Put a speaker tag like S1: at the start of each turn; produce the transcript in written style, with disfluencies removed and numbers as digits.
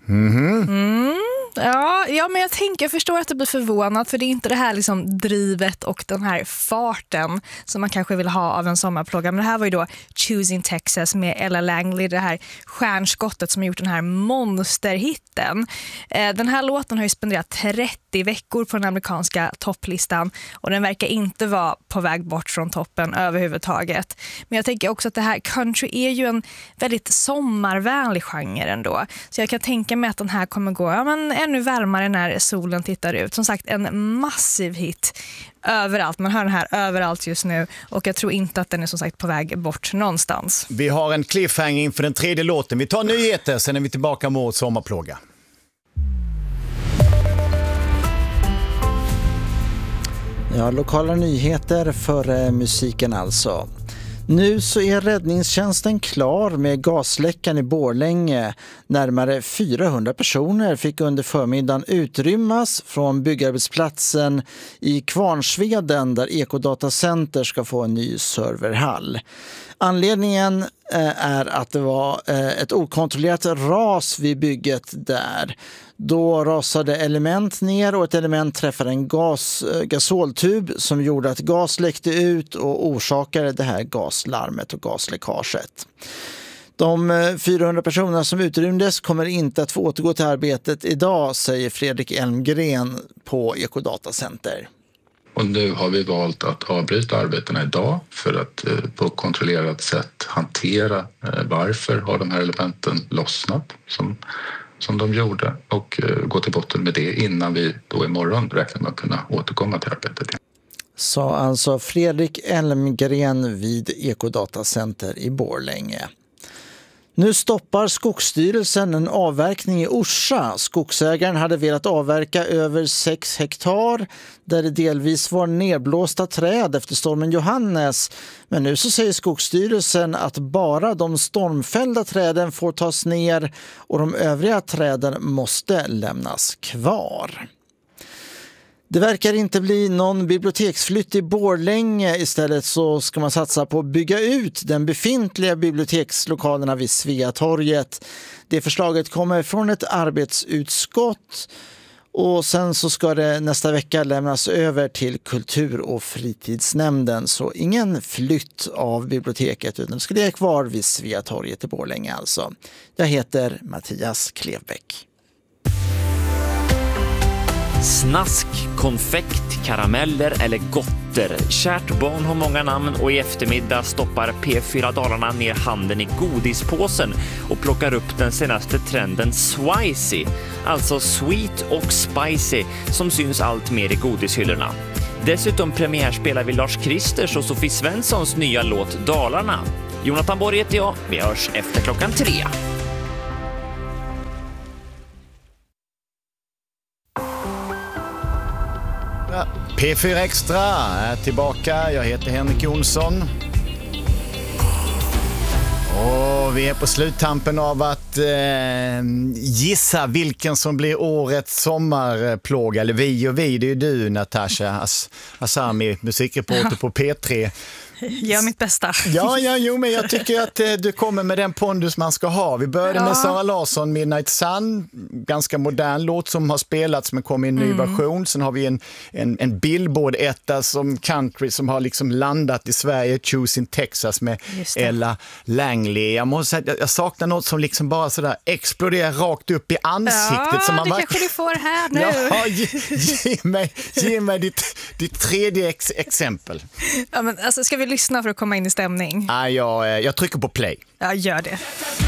S1: Ja, men jag förstår att det blir förvånad, för det är inte det här liksom drivet och den här farten som man kanske vill ha av en sommarplåga. Men det här var ju då Choosing Texas med Ella Langley, det här stjärnskottet som har gjort den här monsterhitten. Den här låten har ju spenderat 30 veckor på den amerikanska topplistan och den verkar inte vara på väg bort från toppen överhuvudtaget. Men jag tänker också att det här country är ju en väldigt sommarvänlig genre ändå. Så jag kan tänka mig att den här kommer gå ännu varmare när solen tittar ut. Som sagt, en massiv hit överallt. Man hör den här överallt just nu och jag tror inte att den är som sagt på väg bort någonstans.
S2: Vi har en cliffhanger inför den tredje låten. Vi tar nyheter, sen är vi tillbaka mot sommarplåga.
S3: Ja, lokala nyheter för musiken alltså. Nu så är räddningstjänsten klar med gasläckan i Borlänge. Närmare 400 personer fick under förmiddagen utrymmas från byggarbetsplatsen i Kvarnsveden där Ekodatacenter ska få en ny serverhall. Anledningen är att det var ett okontrollerat ras vid bygget där. Då rasade element ner och ett element träffade en gasoltub som gjorde att gas läckte ut och orsakade det här gaslarmet och gasläckaget. De 400 personer som utrymdes kommer inte att få återgå till arbetet idag, säger Fredrik Elmgren på Ekodatacenter.
S4: Och nu har vi valt att avbryta arbetena idag för att på kontrollerat sätt hantera varför har de här elementen lossnat som de gjorde och gå till botten med det innan vi då imorgon räknar med att kunna återkomma till arbetet igen.
S3: Sa alltså Fredrik Elmgren vid Ekodatacenter i Borlänge. Nu stoppar Skogsstyrelsen en avverkning i Orsa. Skogsägaren hade velat avverka över 6 hektar där det delvis var nedblåsta träd efter stormen Johannes. Men nu så säger Skogsstyrelsen att bara de stormfällda träden får tas ner och de övriga träden måste lämnas kvar. Det verkar inte bli någon biblioteksflytt i Borlänge. Istället så ska man satsa på att bygga ut den befintliga bibliotekslokalerna vid Sveatorget. Det förslaget kommer från ett arbetsutskott och sen så ska det nästa vecka lämnas över till kultur- och fritidsnämnden. Så ingen flytt av biblioteket utan det ska ligga kvar vid Sveatorget i Borlänge alltså. Jag heter Mattias Klevbäck.
S5: Snask, konfekt, karameller eller gotter. Kärt barn har många namn och i eftermiddag stoppar P4 Dalarna ner handen i godispåsen och plockar upp den senaste trenden Swicy, alltså sweet och spicy, som syns allt mer i godishyllorna. Dessutom premiärspelar vi Lars Kristers och Sofie Svenssons nya låt Dalarna. Jonathan Borg heter jag, vi hörs efter 3:00.
S2: P4 Extra är tillbaka. Jag heter Henrik Jonsson. Och vi är på sluttampen av att gissa vilken som blir årets sommarplåga. Eller vi, det är ju du, Natasha Asami, musikreporter på P3.
S1: Gör mitt bästa.
S2: Jo, men jag tycker att du kommer med den pondus man ska ha. Vi började med Sara Larsson, Midnight Sun, ganska modern låt som har spelats men kom i en ny version. Sen har vi en Billboard-etta som country som har liksom landat i Sverige, Choosing Texas med Ella Langley. Jag måste säga att jag saknar något som liksom bara sådär exploderar rakt upp i ansiktet.
S1: Ja,
S2: som man
S1: det kanske du får här nu.
S2: Ja, ge mig ditt tredje exempel.
S1: Ja, men alltså, ska vi lyssna för att komma in i stämning?
S2: Jag trycker på play.
S1: Ja, gör det.